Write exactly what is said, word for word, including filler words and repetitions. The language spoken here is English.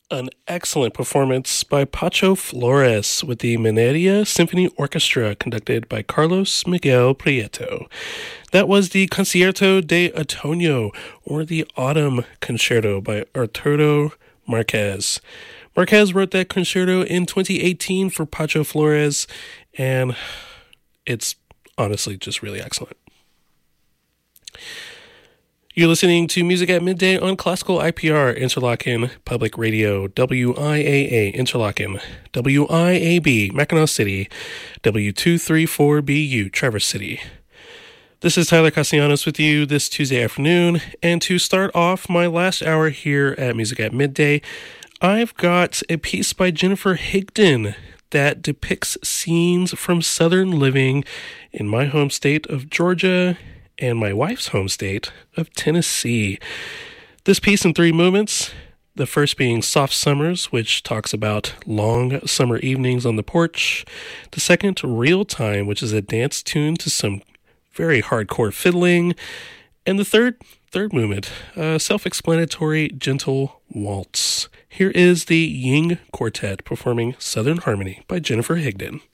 An excellent performance by Pacho Flores with the Mineria Symphony Orchestra conducted by Carlos Miguel Prieto. That was the Concierto de Otoño, or the Autumn Concerto by Arturo Marquez. Marquez wrote that concerto in twenty eighteen for Pacho Flores, and it's honestly just really excellent. You're listening to Music at Midday on Classical I P R, Interlochen Public Radio, W I A A, Interlochen, W I A B, Mackinac City, W two three four B U, Traverse City. This is Tyler Castellanos with you this Tuesday afternoon, and to start off my last hour here at Music at Midday, I've got a piece by Jennifer Higdon that depicts scenes from Southern living in my home state of Georgia and my wife's home state of Tennessee. This piece in three movements, the first being Soft Summers, which talks about long summer evenings on the porch. The second, Real Time, which is a dance tune to some very hardcore fiddling. And the third, third movement, a self-explanatory gentle waltz. Here is the Ying Quartet performing Southern Harmony by Jennifer Higdon.